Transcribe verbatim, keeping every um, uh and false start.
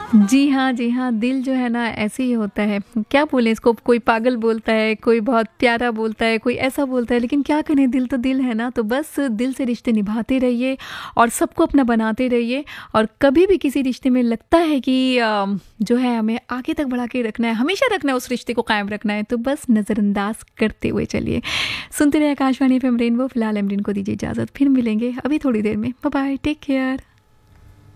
जी हाँ, जी हाँ, दिल जो है ना ऐसे ही होता है। क्या बोलें इसको, कोई पागल बोलता है, कोई बहुत प्यारा बोलता है, कोई ऐसा बोलता है, लेकिन क्या करें, दिल तो दिल है ना। तो बस दिल से रिश्ते निभाते रहिए और सबको अपना बनाते रहिए। और कभी भी किसी रिश्ते में लगता है कि अ, जो है हमें आगे तक बढ़ा के रखना है, हमेशा रखना है, उस रिश्ते को कायम रखना है, तो बस नज़रअंदाज करते हुए चलिए। सुनते रहिए आकाशवाणी एफ एम रेनबो। फिलहाल एमरीन को दीजिए इजाज़त, फिर मिलेंगे अभी थोड़ी देर में। Bye bye, take care.